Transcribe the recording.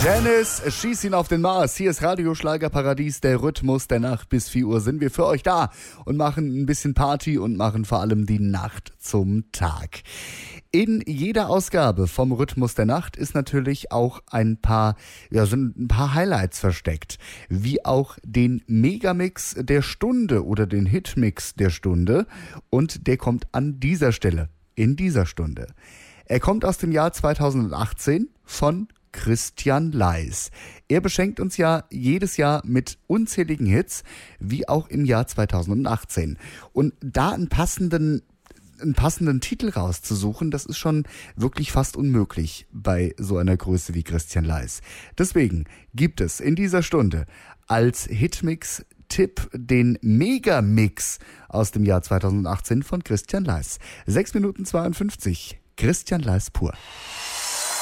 Janice, schieß ihn auf den Mars. Hier ist Radio Schlagerparadies, der Rhythmus der Nacht. Bis 4 Uhr sind wir für euch da und machen ein bisschen Party und machen vor allem die Nacht zum Tag. In jeder Ausgabe vom Rhythmus der Nacht ist natürlich auch sind ein paar Highlights versteckt. Wie auch den Megamix der Stunde oder den Hitmix der Stunde. Und der kommt an dieser Stelle, in dieser Stunde. Er kommt aus dem Jahr 2018 von Christian Leis. Er beschenkt uns ja jedes Jahr mit unzähligen Hits, wie auch im Jahr 2018. Und da einen passenden Titel rauszusuchen, das ist schon wirklich fast unmöglich bei so einer Größe wie Christian Leis. Deswegen gibt es in dieser Stunde als Hitmix-Tipp den Megamix aus dem Jahr 2018 von Christian Leis. 6 Minuten 52, Christian Leis pur.